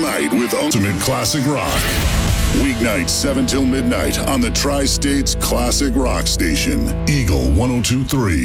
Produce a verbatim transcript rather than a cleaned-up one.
night with Ultimate Classic Rock. Weeknights seven till midnight on the Tri-States Classic Rock Station, Eagle one oh two point three.